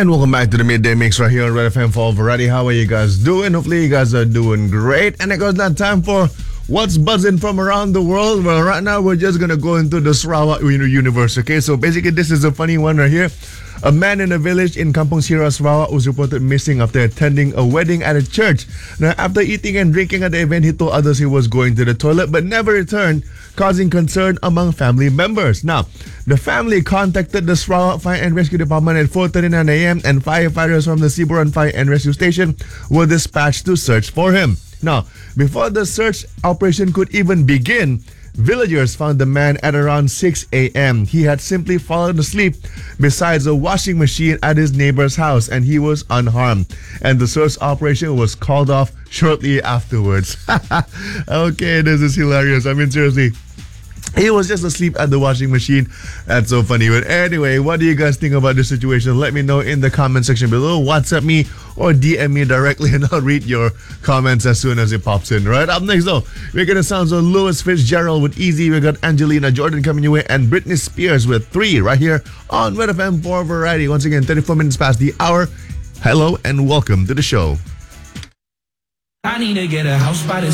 And welcome back to the Midday Mix right here on Red FM for Variety. How are you guys doing? Hopefully you guys are doing great. And it goes now time for what's buzzing from around the world. Well, right now we're just going to go into the Sarawak universe, okay? So basically this is a funny one right here. A man in a village in Kampung Sirah, Sarawak was reported missing after attending a wedding at a church. Now, after eating and drinking at the event, he told others he was going to the toilet but never returned, causing concern among family members. Now, the family contacted the Sarawak Fire and Rescue Department at 4:39 a.m. and firefighters from the Siburan Fire and Rescue Station were dispatched to search for him. Now, before the search operation could even begin, villagers found the man at around 6 a.m. He had simply fallen asleep beside a washing machine at his neighbor's house and he was unharmed. And the search operation was called off shortly afterwards. Okay, this is hilarious. I mean, seriously. He was just asleep at the washing machine. That's so funny. But anyway, what do you guys think about this situation? Let me know in the comment section below. WhatsApp me or DM me directly and I'll read your comments as soon as it pops in. Right up next though, we're gonna sound on Louis Fitzgerald with Easy. We got Angelina Jordan coming your way and Britney Spears with 3 right here on Red FM for Variety. Once again, 34 minutes past the hour. Hello and welcome to the show. I need to get a house by the